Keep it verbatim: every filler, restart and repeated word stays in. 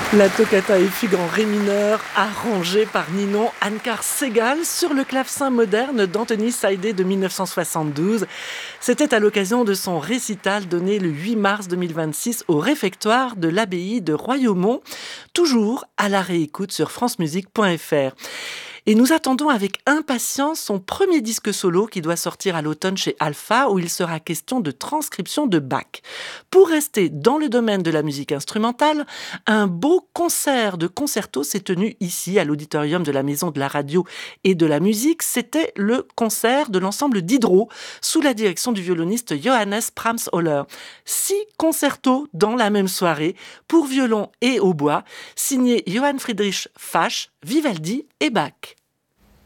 La toccata et fugue en ré mineur, arrangée par Ninon Ancar-Segal sur le clavecin moderne d'Anthony Saïdé de mille neuf cent soixante-douze. C'était à l'occasion de son récital donné le huit mars deux mille vingt-six au réfectoire de l'abbaye de Royaumont, toujours à la réécoute sur francemusique point f r. Et nous attendons avec impatience son premier disque solo qui doit sortir à l'automne chez Alpha, où il sera question de transcription de Bach. Pour rester dans le domaine de la musique instrumentale, un beau concert de concerto s'est tenu ici, à l'auditorium de la Maison de la Radio et de la Musique. C'était le concert de l'ensemble Diderot, sous la direction du violoniste Johannes Pramsholler. Six concertos dans la même soirée, pour violon et hautbois, signés Johann Friedrich Fasch, Vivaldi et Bach.